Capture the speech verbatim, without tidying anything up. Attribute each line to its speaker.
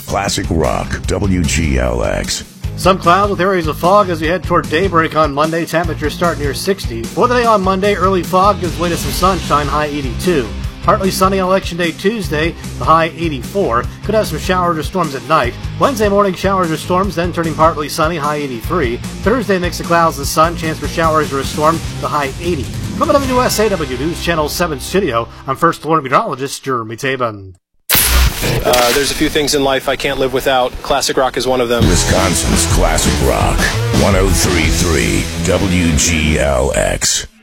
Speaker 1: Classic Rock, W G L X.
Speaker 2: Some clouds with areas of fog as we head toward daybreak on Monday. Temperatures start near sixty. For the day on Monday, early fog gives way to some sunshine, high eighty-two. Partly sunny on Election Day Tuesday, the high eighty-four. Could have some showers or storms at night. Wednesday morning, showers or storms, then turning partly sunny, high eighty-three. Thursday, mix of clouds and sun, chance for showers or a storm, the high eighty. From the W S A W News Channel seven studio, I'm First Alert Meteorologist Jeremy Tabin.
Speaker 3: Uh, there's a few things in life I can't live without. Classic rock is one of them.
Speaker 1: Wisconsin's Classic Rock, one oh three point three W G L X.